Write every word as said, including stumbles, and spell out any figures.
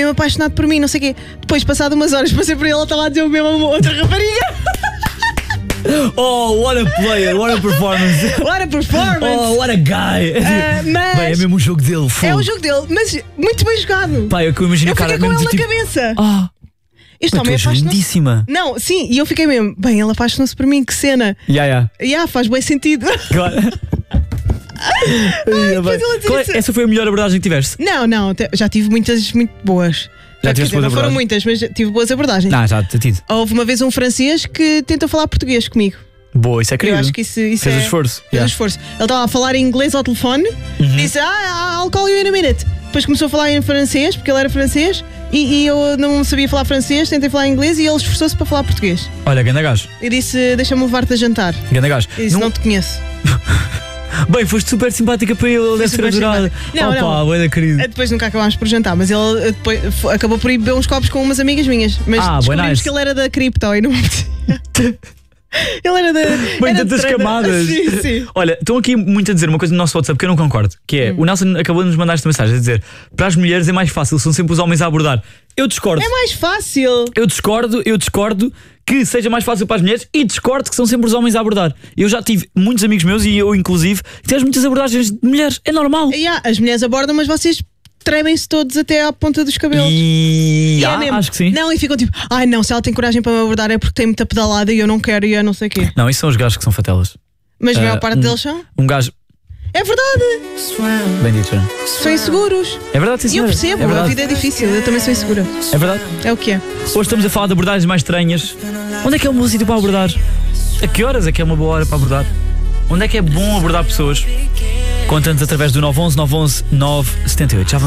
mesmo apaixonado por mim, não sei o quê. Depois, passado umas horas, passei por ele, ele estava a dizer o mesmo a uma outra rapariga. Oh, what a player, what a performance. What a performance. Oh, what a guy. Uh, mas Bem, é mesmo o jogo dele. É o jogo dele, mas muito bem jogado. Pá, eu que eu imagino eu o cara fiquei com mesmo ele tipo, na cabeça. Ah, este mas homem tu és apaixonou-se. lindíssima. Não, sim, e eu fiquei mesmo. Bem, ele apaixonou-se por mim, que cena. Ya, ya. Ya, faz bem sentido. Claro. Ai, depois ele disse Qual é- isso. essa foi a melhor abordagem que tiveste? Não, não, te- já tive muitas muito boas. Já Quer tiveste dizer, boas não foram abordagens? muitas, mas já tive boas abordagens. Não, já te tido. Houve uma vez um francês que tentou falar português comigo. Boa, isso é Eu querido. acho que isso, isso Fez é. o esforço. Fez Yeah. o esforço. Ele estava a falar em inglês ao telefone, disse: Ah, I'll call you in a minute. Depois começou a falar em francês, porque ele era francês, e, e eu não sabia falar francês, tentei falar inglês e ele esforçou-se para falar português. Olha, ganda gajo. E disse: Deixa-me levar-te a jantar. Ganda gajo. Eu disse: Não- Não te conheço. Bem, foste super simpática para ele, ele deve ser super adorado. simpática. Não, Opa, não. bué da querido. Eh, Depois nunca acabámos por jantar, mas ele eh, depois f- acabou por ir beber uns copos com umas amigas minhas. Mas Ah, bué descobrimos nice. que ele era da cripto e não me apetecia. Ele era da. Bem, era de tantas trader. camadas. Sim, sim. Olha, estão aqui muito a dizer uma coisa no nosso WhatsApp que eu não concordo. Que é, o Nelson acabou de nos mandar esta mensagem a dizer: para as mulheres é mais fácil, são sempre os homens a abordar. Eu discordo. É mais fácil. Eu discordo, eu discordo que seja mais fácil para as mulheres e discordo que são sempre os homens a abordar. Eu já tive muitos amigos meus e eu inclusive que tens muitas abordagens de mulheres, é normal. Yeah, as mulheres abordam, mas vocês tremem-se todos até à ponta dos cabelos. E E é ah, mesmo. acho que sim. Não, e ficam tipo: Ai não, se ela tem coragem para me abordar é porque tem muita pedalada e eu não quero e eu não sei o quê. Não, isso são os gajos que são fatelas. Mas a Ah, maior parte um- deles são. Um gajo. É verdade, Bem dito, já. são inseguros. É verdade, sim, E eu senhora. percebo, é a verdade. vida é difícil, eu também sou insegura. É verdade. É o que é. Hoje estamos a falar de abordagens mais estranhas. Onde é que é um bom sítio para abordar? A que horas é que é uma boa hora para abordar? Onde é que é bom abordar pessoas? Conta-nos através do nove um um nove um um nove sete oito. Já vamos